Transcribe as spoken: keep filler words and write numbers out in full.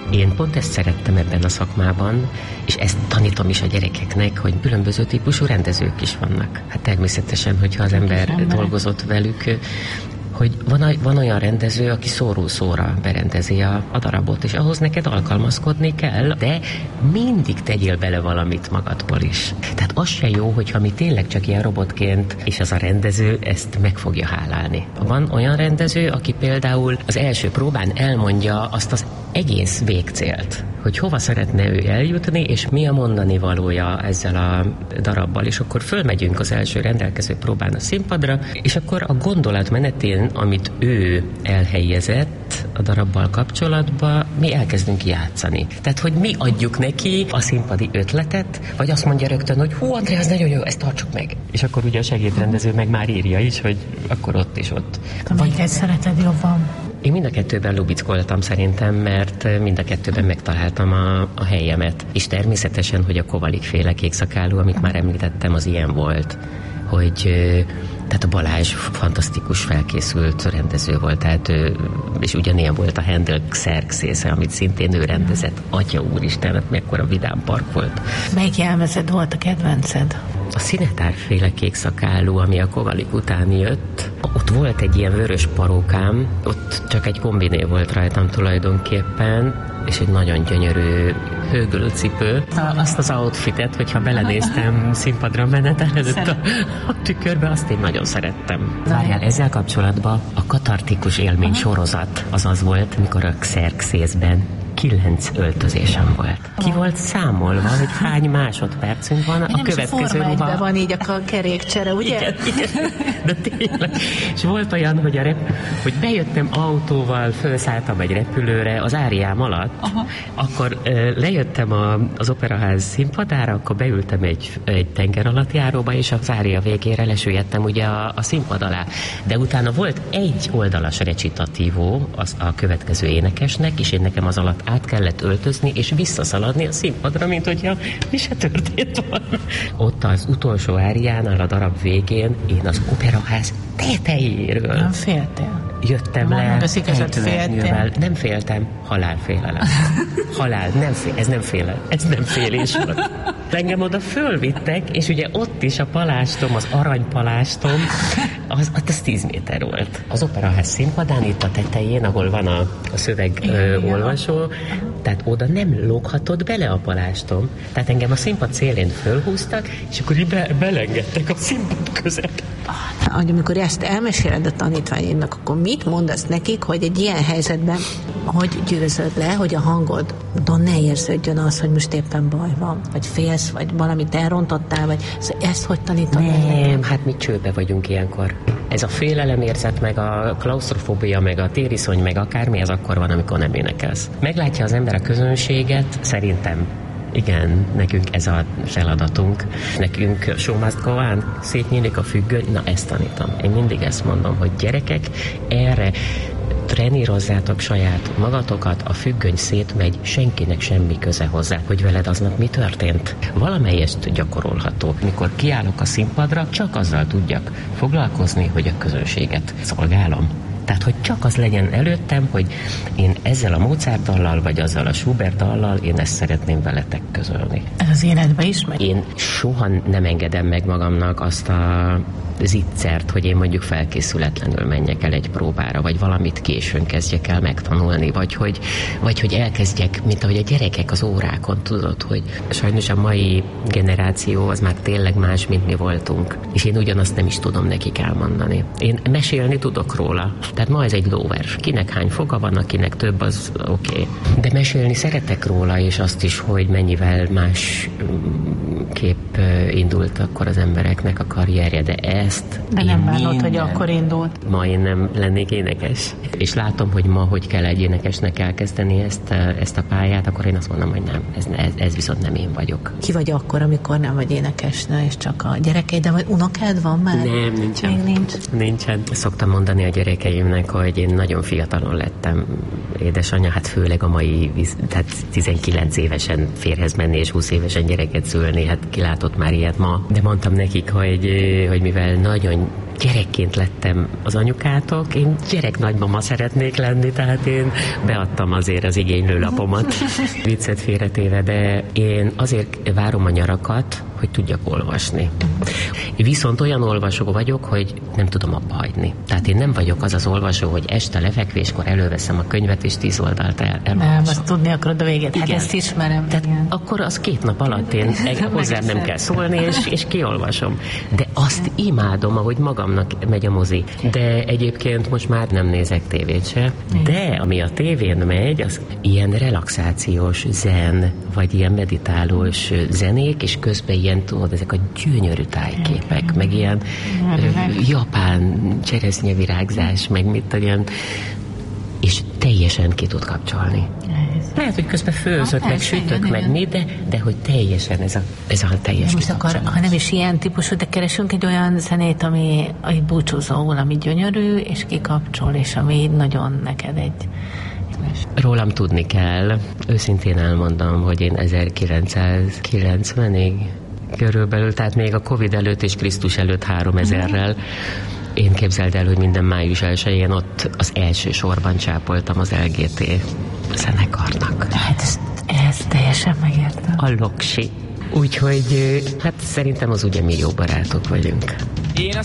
Én pont ezt szerettem ebben a szakmában, és ezt tanítom is a gyerekeknek, hogy különböző típusú rendezők is vannak. Hát természetesen, hogyha az ember dolgozott velük, hogy van, van olyan rendező, aki szóról szóra berendezi a, a darabot, és ahhoz neked alkalmazkodni kell, de mindig tegyél bele valamit magadból is. Tehát az se jó, hogyha mi tényleg csak ilyen robotként, és az a rendező ezt meg fogja hálálni. Van olyan rendező, aki például az első próbán elmondja azt az egész végcélt, hogy hova szeretne ő eljutni, és mi a mondani valója ezzel a darabbal, és akkor fölmegyünk az első rendelkező próbán a színpadra, és akkor a gondolat menetén, amit ő elhelyezett a darabbal kapcsolatban, mi elkezdünk játszani. Tehát, hogy mi adjuk neki a színpadi ötletet, vagy azt mondja rögtön, hogy hú, André, az nagyon jó, ezt tartsuk meg. És akkor ugye a segédrendező meg már írja is, hogy akkor ott és ott. Melyiket szereted jobban? Én mind a kettőben lubickoltam szerintem, mert mind a kettőben megtaláltam a, a helyemet. És természetesen, hogy a Kovalik féle Kékszakálú, amit már említettem, az ilyen volt, hogy tehát a Balázs fantasztikus felkészült rendező volt, tehát, és ugyanilyen volt a Handel Xerxésze, amit szintén ő rendezett. Atya úristen, hát mekkora vidám park volt. Melyik jelmezed volt a kedvenced? A Színetár-féle Kékszakálú, ami a Kovalik után jött, ott volt egy ilyen vörös parókám, ott csak egy kombiné volt rajtam tulajdonképpen, és egy nagyon gyönyörű hőgölőcipő. Azt az outfitet, hogyha belenéztem színpadra menet előtt a, a tükörbe, azt én nagyon szerettem. Várjál, ezzel kapcsolatban a katartikus élmény sorozat az az volt, mikor a Xerxésben kilenc öltözésem volt. Ki volt számolva, hogy hány másodpercünk van a következő ruha. Van így a kerékcsere, ugye? Igen, igen. De tényleg. És volt olyan, hogy, a rep- hogy bejöttem autóval, felszálltam egy repülőre az áriám alatt, aha. Akkor uh, lejöttem a, az operaház színpadára, akkor beültem egy, egy tengeralattjáróba, és az ária végére lesüllyedtem ugye a, a színpad alá. De utána volt egy oldalas recitatívó az, a következő énekesnek, és én nekem az alatt át kellett öltözni, és visszaszaladni a színpadra, mint hogyha mi se történt volna. Ott az utolsó áriánál a darab végén én az operaház tetejéről nem féltél? Jöttem van, le féltél? Nem féltem, halálfélelem. Halál, nem fél, ez nem félelem, ez nem félés volt. Engem oda fölvittek, és ugye ott is a palástom, az aranypalástom, az, az tíz méter volt. Az operaház színpadán, itt a tetején, ahol van a, a szöveg ö, olvasó, tehát oda nem lóghatod bele a palástom. Tehát engem a színpad szélén fölhúztak, és akkor így be, belengedtek a színpad között. Amikor ezt elmeséled a tanítványodnak, akkor mit mondasz nekik, hogy egy ilyen helyzetben hogy győzöd le, hogy a hangodon ne érződjön az, hogy most éppen baj van, vagy félsz, vagy valamit elrontottál, vagy ezt hogy tanítod? Nem, hát mi csőbe vagyunk ilyenkor. Ez a félelemérzet, meg a klausztrofóbia, meg a tériszony, meg akármi, ez akkor van, amikor nem énekelsz. Meglátja az ember a közönséget, szerintem igen, nekünk ez a feladatunk. Nekünk show must go on, szétnyílik a függöny, na ezt tanítom. Én mindig ezt mondom, hogy gyerekek, erre trenírozzátok saját magatokat, a függöny szétmegy, senkinek semmi köze hozzá, hogy veled aznap mi történt. Valamelyest gyakorolható. Mikor kiállok a színpadra, csak azzal tudjak foglalkozni, hogy a közönséget szolgálom. Tehát, hogy csak az legyen előttem, hogy én ezzel a Mozart dallal, vagy azzal a Schubert dallal, én ezt szeretném veletek közölni. Ez az életben is megy? Én soha nem engedem meg magamnak azt a zicsert, hogy én mondjuk felkészületlenül menjek el egy próbára, vagy valamit későn kezdjek el megtanulni, vagy hogy, vagy hogy elkezdjek, mint ahogy a gyerekek az órákon, tudod, hogy sajnos a mai generáció az már tényleg más, mint mi voltunk. És én ugyanazt nem is tudom nekik elmondani. Én mesélni tudok róla. Tehát ma ez egy lóvers. Kinek hány foga van, akinek több, az oké. Okay. De mesélni szeretek róla, és azt is, hogy mennyivel más kép indult akkor az embereknek a karrierje, de ezt de nem bánod, hogy akkor indult. Ma én nem lennék énekes. És látom, hogy ma, hogy kell egy énekesnek elkezdeni ezt, ezt a pályát, akkor én azt mondom, hogy nem, ez, ez, ez viszont nem én vagyok. Ki vagy akkor, amikor nem vagy énekesnő, és csak a gyerekeid, de vagy unokád van már? Nem, nincsen. Még nincs? Nincsen. Szoktam mondani a gyerekeimnek, hogy én nagyon fiatalon lettem édesanyja, hát főleg a mai, tehát tizenkilenc évesen férhez menni, és húsz évesen gyereket szülni, hát kilátott már ilyet ma. De mondtam nekik, hogy, hogy mivel nagyon gyerekként lettem az anyukátok, én gyerek nagymama szeretnék lenni, tehát én beadtam azért az igénylőlapomat, viccet félretéve, de én azért várom a nyarakat, hogy tudjak olvasni. Viszont olyan olvasó vagyok, hogy nem tudom abba hagyni. Tehát én nem vagyok az az olvasó, hogy este lefekvéskor előveszem a könyvet, és tíz oldalt el, elolvasom. Nem, azt tudni akarod a végét. Hát igen. Ezt ismerem. Tehát igen. Akkor az két nap alatt én hozzám nem kell szólni, és, és kiolvasom. De azt imádom, ahogy magamnak megy a mozi. De egyébként most már nem nézek tévét se. De ami a tévén megy, az ilyen relaxációs zen, vagy ilyen meditálós zenék, és közben ilyen, tudod, ezek a gyönyörű tájképek, meg ilyen uh, japán cseresznyevirágzás, meg mit olyan, és teljesen ki tud kapcsolni. Lehet, hogy közben főzök, meg sütök, meg mi, de, de hogy teljesen ez a, ez a teljes most akar, ha nem is ilyen típusú, de keresünk egy olyan zenét, ami egy búcsúzóul, ami gyönyörű, és kikapcsol, és ami nagyon neked egy... Rólam tudni kell. Őszintén elmondom, hogy én ezerkilencszázkilencvenig körülbelül, tehát még a Covid előtt és Krisztus előtt háromezerrel én képzeld el, hogy minden május elsején ott az első sorban csápoltam az el gé té zenekarnak. Hát ezt, ezt teljesen megértem. A Loksi. Úgyhogy hát szerintem az ugye mi jó barátok vagyunk. Én a